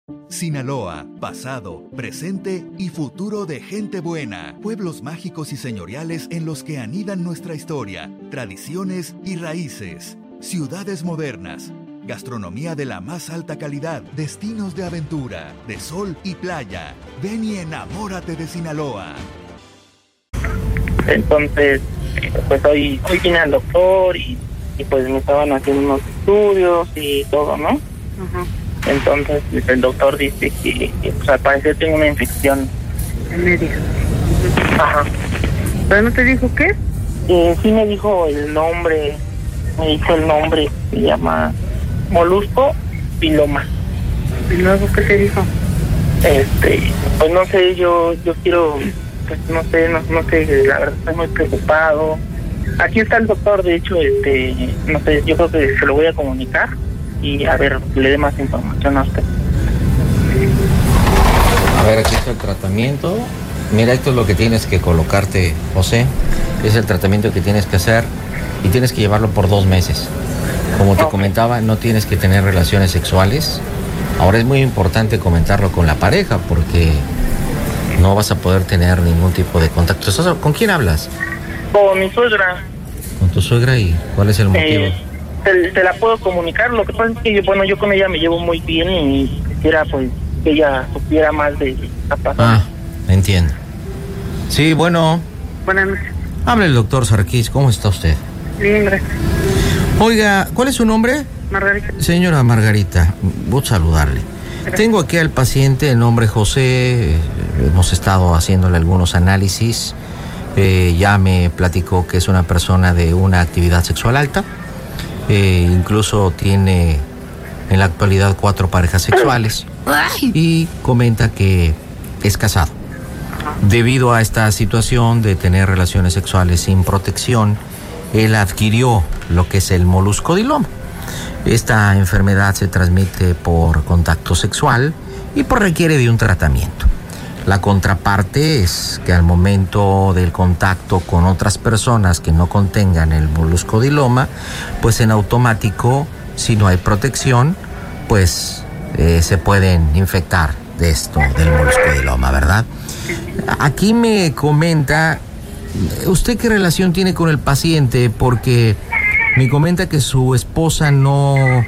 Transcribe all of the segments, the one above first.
Sinaloa, pasado, presente y futuro de gente buena. Pueblos mágicos y señoriales en los que anidan nuestra historia, tradiciones y raíces. Ciudades modernas. Gastronomía de la más alta calidad. Destinos de aventura, de sol y playa. Ven y enamórate de Sinaloa. Entonces, pues hoy vine al doctor y pues me estaban haciendo unos estudios y todo, ¿no? Ajá. Entonces el doctor dice que pues, al parecer tengo una infección. En medio. Ajá. ¿Pero no te dijo qué? Sí me dijo el nombre, se llama molusco piloma. ¿Y luego qué te dijo? Pues no sé, yo quiero, pues no sé, la verdad estoy muy preocupado. Aquí está el doctor, de hecho, no sé, yo creo que se lo voy a comunicar y a ver, le dé más información a usted. A ver, aquí está el tratamiento. Mira, esto es lo que tienes que colocarte, José. Es el tratamiento que tienes que hacer y tienes que llevarlo por 2 meses. Como te comentaba, no tienes que tener relaciones sexuales. Ahora es muy importante comentarlo con la pareja porque no vas a poder tener ningún tipo de contacto. ¿Con quién hablas? Con mi suegra. ¿Con tu suegra y cuál es el motivo? Se la puedo comunicar, lo que pasa es que yo con ella me llevo muy bien y quisiera pues que ella supiera más de esta pasada. Entiendo. Sí, bueno. Buenas noches. Habla el doctor Sarkis, ¿cómo está usted? Bien, gracias. Oiga, ¿cuál es su nombre? Margarita. Señora Margarita, gusto saludarle. Gracias. Tengo aquí al paciente, el nombre José, hemos estado haciéndole algunos análisis, ya me platicó que es una persona de una actividad sexual alta. Incluso tiene en la actualidad 4 parejas sexuales y comenta que es casado. Debido a esta situación de tener relaciones sexuales sin protección, él adquirió lo que es el moluscodiloma. Esta enfermedad se transmite por contacto sexual y requiere de un tratamiento. La contraparte es que al momento del contacto con otras personas que no contengan el moluscodiloma, pues en automático, si no hay protección, pues se pueden infectar de esto, del moluscodiloma, ¿verdad? Aquí me comenta, ¿usted qué relación tiene con el paciente? Porque me comenta que su esposa no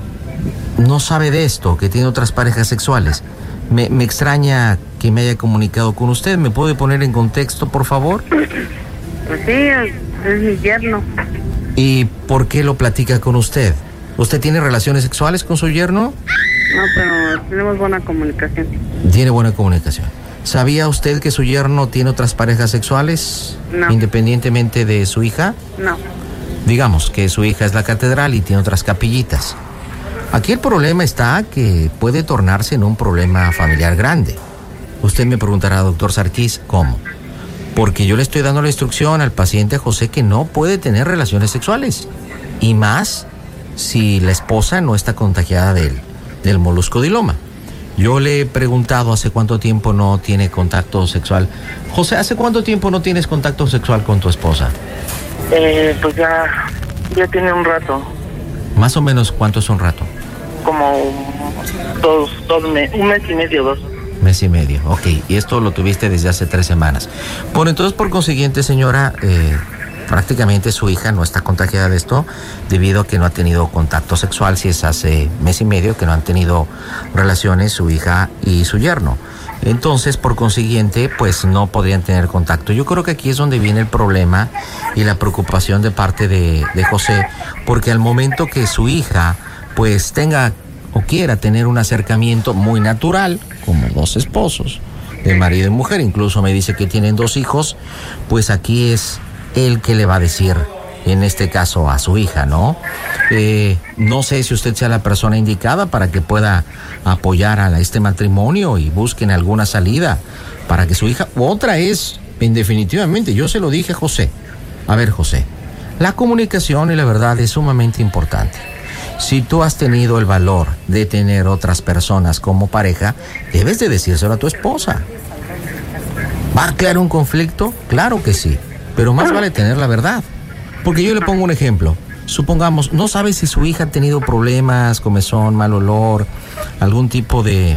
sabe de esto, que tiene otras parejas sexuales. Me extraña que me haya comunicado con usted. ¿Me puede poner en contexto, por favor? Pues sí, es mi yerno. ¿Y por qué lo platica con usted? ¿Usted tiene relaciones sexuales con su yerno? No, pero tenemos buena comunicación. Tiene buena comunicación. ¿Sabía usted que su yerno tiene otras parejas sexuales? No. Independientemente de su hija. No. Digamos que su hija es la catedral y tiene otras capillitas. Aquí el problema está que puede tornarse en un problema familiar grande. Usted me preguntará, doctor Sarkis, ¿cómo? Porque yo le estoy dando la instrucción al paciente José que no puede tener relaciones sexuales. Y más si la esposa no está contagiada del moluscodiloma. Yo le he preguntado hace cuánto tiempo no tiene contacto sexual. José, ¿hace cuánto tiempo no tienes contacto sexual con tu esposa? Pues ya tiene un rato. Más o menos, ¿cuánto es un rato? Como un mes y medio, 2. Mes y medio, ok. Y esto lo tuviste desde hace 3 semanas. Bueno, entonces, por consiguiente, señora, prácticamente su hija no está contagiada de esto debido a que no ha tenido contacto sexual. Si es hace mes y medio que no han tenido relaciones su hija y su yerno. Entonces, por consiguiente, pues no podrían tener contacto. Yo creo que aquí es donde viene el problema y la preocupación de parte de José, porque al momento que su hija pues tenga o quiera tener un acercamiento muy natural, como 2 esposos, de marido y mujer, incluso me dice que tienen 2 hijos, pues aquí es él que le va a decir, en este caso a su hija, ¿no? No sé si usted sea la persona indicada para que pueda apoyar a este matrimonio y busquen alguna salida para que su hija... Otra es, definitivamente, yo se lo dije a José. A ver, José, la comunicación y la verdad es sumamente importante. Si tú has tenido el valor de tener otras personas como pareja, debes de decírselo a tu esposa. ¿Va a crear un conflicto? Claro que sí, pero más vale tener la verdad. Porque yo le pongo un ejemplo. Supongamos, no sabe si su hija ha tenido problemas, comezón, mal olor, algún tipo de